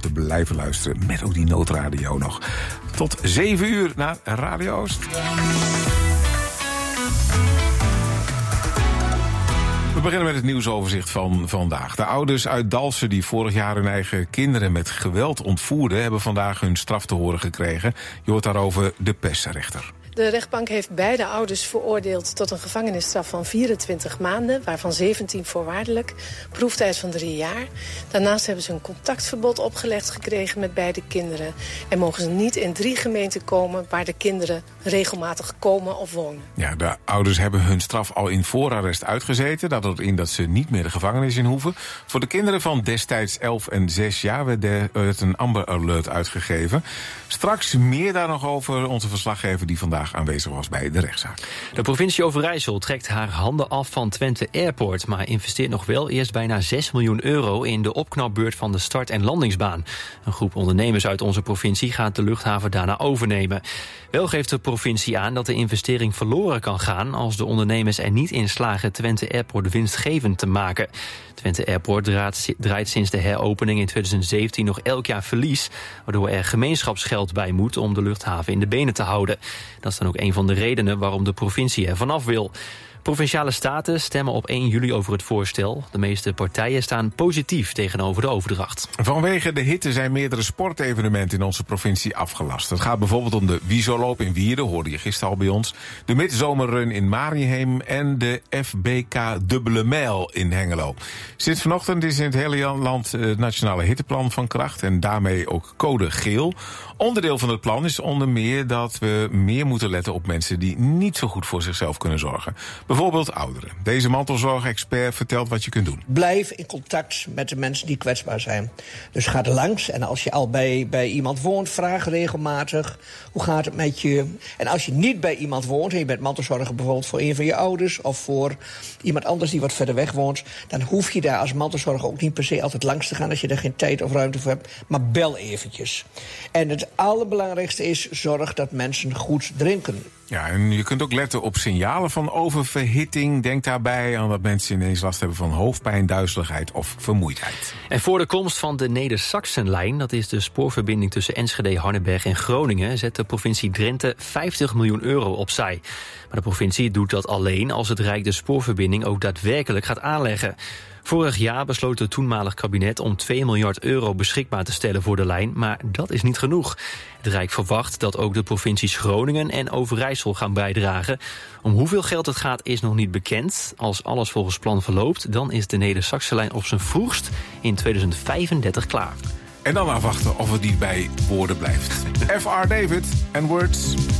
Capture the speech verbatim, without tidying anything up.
te blijven luisteren. Met ook die noodradio nog. Tot zeven uur naar Radio Oost. We beginnen met het nieuwsoverzicht van vandaag. De ouders uit Dalfsen die vorig jaar hun eigen kinderen met geweld ontvoerden, hebben vandaag hun straf te horen gekregen. Je hoort daarover de persrechter. De rechtbank heeft beide ouders veroordeeld tot een gevangenisstraf van vierentwintig maanden... waarvan zeventien voorwaardelijk, proeftijd van drie jaar. Daarnaast hebben ze een contactverbod opgelegd gekregen met beide kinderen... en mogen ze niet in drie gemeenten komen waar de kinderen regelmatig komen of wonen. Ja, de ouders hebben hun straf al in voorarrest uitgezeten. Dat houdt in dat ze niet meer de gevangenis in hoeven. Voor de kinderen van destijds elf en zes jaar werd een Amber Alert uitgegeven. Straks meer daar nog over onze verslaggever die vandaag aanwezig was bij de rechtszaak. De provincie Overijssel trekt haar handen af van Twente Airport, maar investeert nog wel eerst bijna zes miljoen euro in de opknapbeurt van de start- en landingsbaan. Een groep ondernemers uit onze provincie gaat de luchthaven daarna overnemen. Wel geeft de provincie aan dat de investering verloren kan gaan als de ondernemers er niet in slagen Twente Airport winstgevend te maken. Twente Airport draait, draait sinds de heropening in twintig zeventien nog elk jaar verlies, waardoor er gemeenschapsgeld bij moet om de luchthaven in de benen te houden. Dat is dan ook een van de redenen waarom de provincie er vanaf wil. Provinciale staten stemmen op één juli over het voorstel. De meeste partijen staan positief tegenover de overdracht. Vanwege de hitte zijn meerdere sportevenementen in onze provincie afgelast. Het gaat bijvoorbeeld om de Wiesolloop in Wierden, hoorde je gisteren al bij ons. De Midzomerrun in Mariënheem en de F B K Dubbele Mijl in Hengelo. Sinds vanochtend is in het hele land het nationale hitteplan van kracht en daarmee ook code geel. Onderdeel van het plan is onder meer dat we meer moeten letten op mensen die niet zo goed voor zichzelf kunnen zorgen. Bijvoorbeeld ouderen. Deze mantelzorgexpert vertelt wat je kunt doen. Blijf in contact met de mensen die kwetsbaar zijn. Dus ga er langs en als je al bij, bij iemand woont, vraag regelmatig hoe gaat het met je. En als je niet bij iemand woont en je bent mantelzorger bijvoorbeeld voor een van je ouders of voor iemand anders die wat verder weg woont, dan hoef je daar als mantelzorger ook niet per se altijd langs te gaan als je er geen tijd of ruimte voor hebt. Maar bel eventjes. En het allerbelangrijkste is, zorg dat mensen goed drinken. Ja, en je kunt ook letten op signalen van oververhitting. Denk daarbij aan dat mensen ineens last hebben van hoofdpijn, duizeligheid of vermoeidheid. En voor de komst van de Neder-Saxenlijn, dat is de spoorverbinding tussen Enschede, Hardenberg en Groningen, zet de provincie Drenthe vijftig miljoen euro opzij. Maar de provincie doet dat alleen als het Rijk de spoorverbinding ook daadwerkelijk gaat aanleggen. Vorig jaar besloot het toenmalig kabinet om twee miljard euro beschikbaar te stellen voor de lijn, maar dat is niet genoeg. Het Rijk verwacht dat ook de provincies Groningen en Overijssel gaan bijdragen. Om hoeveel geld het gaat is nog niet bekend. Als alles volgens plan verloopt, dan is de Neder-Saxenlijn op zijn vroegst in tweeduizend vijfendertig klaar. En dan afwachten of het niet bij woorden blijft. F R David en Words.